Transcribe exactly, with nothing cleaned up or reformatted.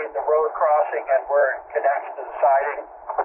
between the road crossing and where it connects to the siding.